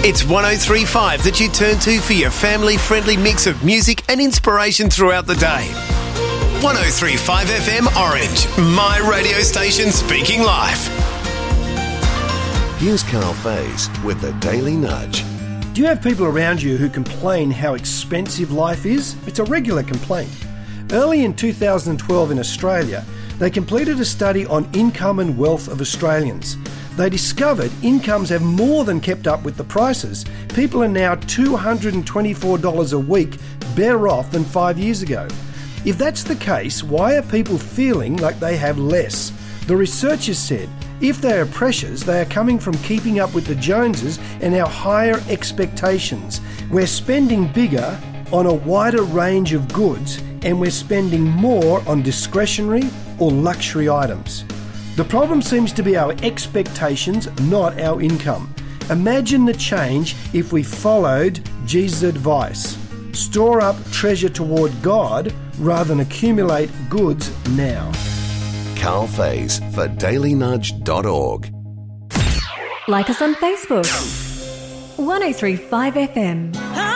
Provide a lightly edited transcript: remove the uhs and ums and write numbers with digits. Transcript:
It's 103.5 that you turn to for your family-friendly mix of music and inspiration throughout the day. 103.5 FM Orange, my radio station speaking life. Here's Carl Faze with the Daily Nudge. Do you have people around you who complain how expensive life is? It's a regular complaint. Early in 2012 in Australia, they completed a study on income and wealth of Australians. They discovered incomes have more than kept up with the prices. People are now $224 a week better off than 5 years ago. If that's the case, why are people feeling like they have less? The researchers said if they are pressures, they are coming from keeping up with the Joneses and our higher expectations. We're spending bigger on a wider range of goods and we're spending more on discretionary or luxury items. The problem seems to be our expectations, not our income. Imagine the change if we followed Jesus' advice. Store up treasure toward God rather than accumulate goods now. Carl Faze for dailynudge.org. Like us on Facebook. 103.5 FM.